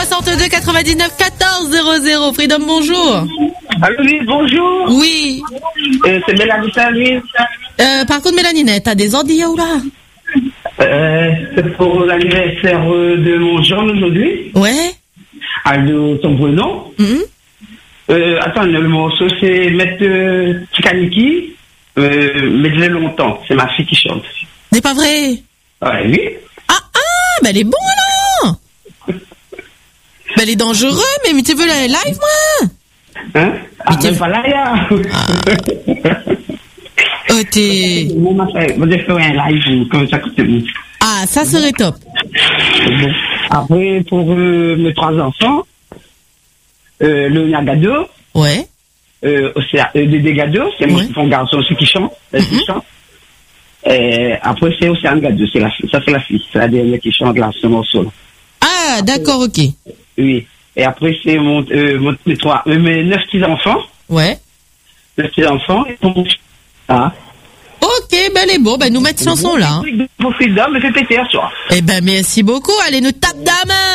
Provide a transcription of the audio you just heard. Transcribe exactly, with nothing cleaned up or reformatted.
soixante-deux quatre-vingt-dix-neuf quatorze zéro zéro. Freedom, bonjour. Allô, oui, bonjour. Oui. Euh, c'est Mélanie Saint-Louis. Euh, par contre, Mélanie, t'as des ordis ou là? Euh, c'est pour l'anniversaire de mon jeune aujourd'hui. Ouais. Aldo son prénom. Mm-hmm. Euh, attends, le morceau, c'est Mettre euh, Tikaniki. Euh, mais de longtemps. C'est ma fille qui chante. C'est pas vrai? Ouais, oui. Ah, ah, bah elle est bon alors. Bah elle est dangereuse, mais, mais tu veux la live, moi? Hein? Ah, t'es- mais pas là, là. Oh, t'es... Moi, ma fille, moi, j'ai fait un live comme ça, coûte bon. Ah, ça serait top. Bon. Après, pour euh, mes trois enfants, euh, le Nagado, Ouais. euh, c'est euh, Dédé Gado, c'est Ouais. mon garçon aussi qui chante, elle qui chante. Et après, c'est Océane Gado, c'est la fille, ça c'est la fille, c'est la dernière qui chante là, ce morceau. Ah, d'accord, ok. Oui. Et après, c'est mon, euh, mon, mes trois, euh, mes neuf petits-enfants, Ouais. neuf petits-enfants, et ton, ah. Ok, ben elle est bon, ben nous mettre chanson là. Hein. Pour Freedom, mais c'est pété hier soir. Eh ben merci beaucoup, allez nous tape la main.